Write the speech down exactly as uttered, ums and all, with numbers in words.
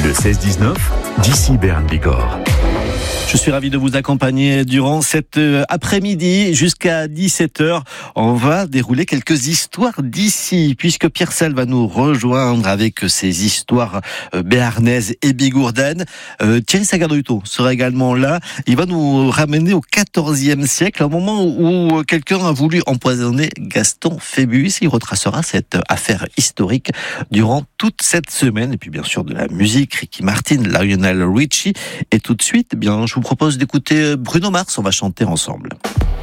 Le seize dix-neuf, d'ici Berne Bigorre. Je suis ravi de vous accompagner durant cet après-midi jusqu'à dix-sept heures. On va dérouler quelques histoires d'ici, puisque Pierre Sel va nous rejoindre avec ses histoires béarnaises et bigourdaines. Euh, Thierry Sagarduto sera également là. Il va nous ramener au quatorzième siècle, au moment où quelqu'un a voulu empoisonner Gaston Phébus. Il retracera cette affaire historique durant toute cette semaine. Et puis bien sûr de la musique, Ricky Martin, Lionel Richie. Et tout de suite, eh bien, je vous propose d'écouter Bruno Mars. On va chanter ensemble.